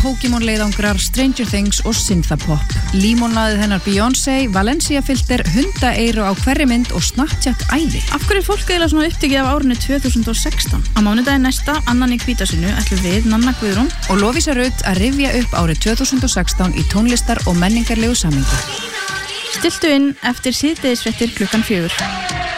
Pokémon leiðangrar, Stranger Things og Synthapop. Límónaðið hennar Beyoncé, Valencia filter, hundaeyru á hverri mynd og Snapchat æði. Af hverju er fólk eiginlega svona upptekið af árinu 2016? Á mánudaginn næsta, annan í Hvítasunu, ætlum við, Nanna Guðrún og Lovísa Rutt að rifja upp árið 2016 í tónlistar og menningarlegu samhengi. Stiltu inn eftir síðdegisfréttir klukkan 4.